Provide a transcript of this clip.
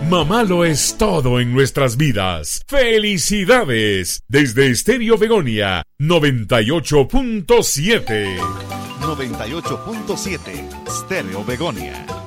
Mamá lo es todo en nuestras vidas. ¡Felicidades! Desde Estéreo Begonia 98.7. 98.7 Stereo Begonia.